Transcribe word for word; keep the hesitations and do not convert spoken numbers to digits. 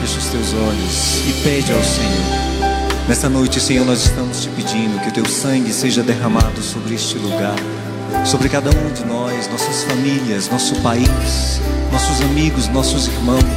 fecha os teus olhos e pede ao Senhor. Nessa noite, Senhor, nós estamos te pedindo que o teu sangue seja derramado sobre este lugar, sobre cada um de nós, nossas famílias, nosso país, nossos amigos, nossos irmãos.